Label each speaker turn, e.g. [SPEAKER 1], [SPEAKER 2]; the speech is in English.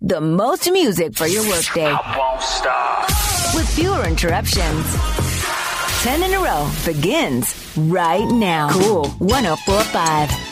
[SPEAKER 1] the most music for your workday.
[SPEAKER 2] I won't stop.
[SPEAKER 1] With fewer interruptions. 10 in a row begins right now. Cool 104.5.